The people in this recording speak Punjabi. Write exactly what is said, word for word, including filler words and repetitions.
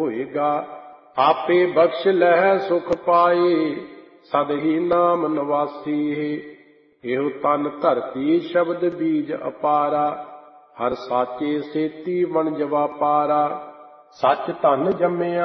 ਹੋਏਗਾ। ਆਪੇ ਬਖਸ਼ ਲਹਿ ਸੁਖ ਪਾਏ, ਸਦ ਹੀ ਨਾਮ ਨਿਵਾਸੀ। ਇਹੋ ਤਨ ਧਰਤੀ ਸ਼ਬਦ ਬੀਜ ਅਪਾਰਾ, ਹਰ ਸਾਚੇ ਸੇਤੀ ਵਣਜ ਵਾਪਾਰਾ। ਸੱਚ ਧਨ ਜੰਮਿਆ